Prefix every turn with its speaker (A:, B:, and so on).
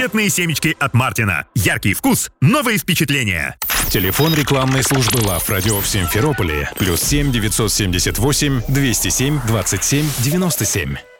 A: Раритетные семечки от Мартина. Яркий вкус, новые впечатления.
B: Телефон рекламной службы Love Radio в Симферополе +7 978 207 27 97.